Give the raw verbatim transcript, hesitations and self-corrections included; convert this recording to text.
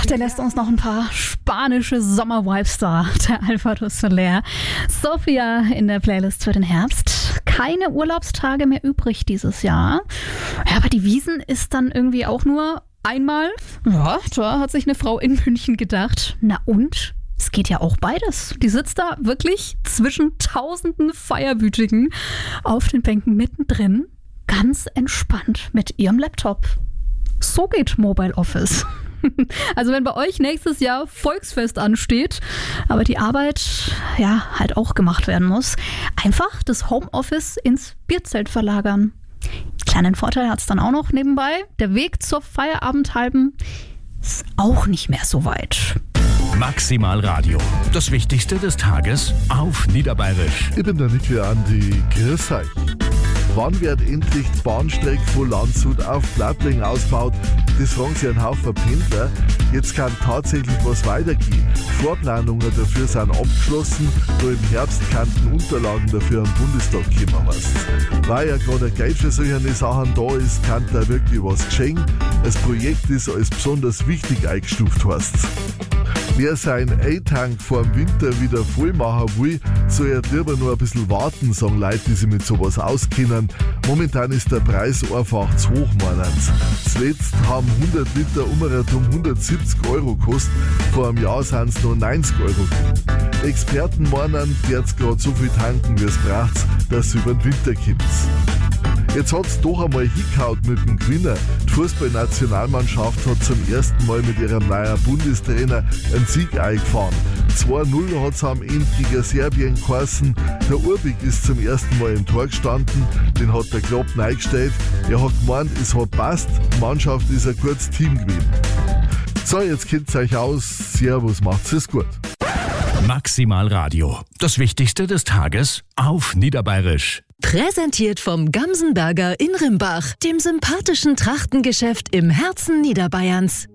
der lässt uns noch ein paar spanische Sommer-Vibes da, der Alvaro Soler. Sophia in der Playlist für den Herbst. Keine Urlaubstage mehr übrig dieses Jahr. Ja, aber die Wiesn ist dann irgendwie auch nur einmal. Ja, da hat sich eine Frau in München gedacht. Na und? Es geht ja auch beides. Die sitzt da wirklich zwischen tausenden Feierwütigen auf den Bänken mittendrin, ganz entspannt mit ihrem Laptop. So geht Mobile Office. Also wenn bei euch nächstes Jahr Volksfest ansteht, aber die Arbeit ja halt auch gemacht werden muss, einfach das Homeoffice ins Bierzelt verlagern. Kleinen Vorteil hat es dann auch noch nebenbei. Der Weg zur Feierabendhalben ist auch nicht mehr so weit. Maximal Radio. Das Wichtigste des Tages auf Niederbayerisch. Ich bin der Niki Andi. Grüß euch. Wann wird endlich die Bahnstrecke von Landshut auf Plattling ausgebaut? Das fragen sich ein Haufen Pendler. Jetzt kann tatsächlich was weitergehen. Vorplanungen dafür sind abgeschlossen. Da im Herbst könnten Unterlagen dafür am Bundestag kommen. Heißt. Weil ja gerade Geld für solche Sachen da ist, kann da wirklich was geschehen. Das Projekt ist als besonders wichtig eingestuft. Heißt. Wer seinen A-Tank vor dem Winter wieder voll machen will, soll ja lieber nur ein bisschen warten, sagen Leute, die sich mit sowas auskennen. Momentan ist der Preis einfach zu hoch, meinen's. Zuletzt haben hundert Liter Umrührung hundertsiebzig Euro gekostet, vor einem Jahr sind es nur neunzig Euro gewesen. Experten meinen, wird's gerade so viel tanken, wie es braucht, dass es über den Winter gibt. Jetzt hat es doch einmal hingehauen mit dem Gewinner. Die Fußballnationalmannschaft hat zum ersten Mal mit ihrem neuen Bundestrainer einen Sieg eingefahren. zwei null hat es am Ende gegen Serbien geheißen. Der Urbig ist zum ersten Mal im Tor gestanden. Den hat der Klopp eingestellt. Er hat gemeint, es hat passt. Die Mannschaft ist ein gutes Team gewesen. So, jetzt kennt ihr euch aus. Servus, macht's es gut. Maximal Radio. Das Wichtigste des Tages auf Niederbayerisch. Präsentiert vom Gamsenberger in Rimbach, dem sympathischen Trachtengeschäft im Herzen Niederbayerns.